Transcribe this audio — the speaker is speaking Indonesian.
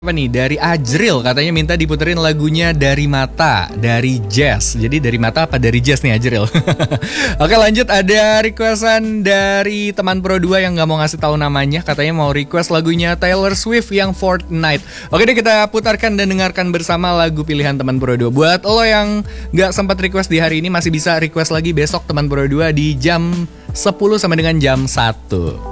Apa nih dari Ajril katanya minta diputerin lagunya Dari Mata dari Jazz. Jadi dari mata apa dari Jazz nih Ajril? Oke lanjut, ada requestan dari teman Pro 2 yang gak mau ngasih tahu namanya. Katanya mau request lagunya Taylor Swift yang Fortnite. Oke deh, kita putarkan dan dengarkan bersama lagu pilihan teman Pro 2. Buat lo yang gak sempat request di hari ini, masih bisa request lagi besok teman Pro 2 di jam 10 sampai dengan jam 1.